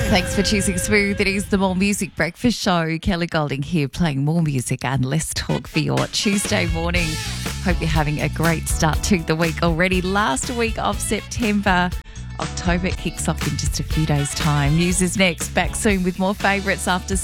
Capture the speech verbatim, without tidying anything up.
Thanks for choosing Smooth. It is the More Music Breakfast Show. Kelly Golding here playing more music and less talk for your Tuesday morning. Hope you're having a great start to the week already. Last week of September. October kicks off in just a few days' time. News is next. Back soon with more favourites after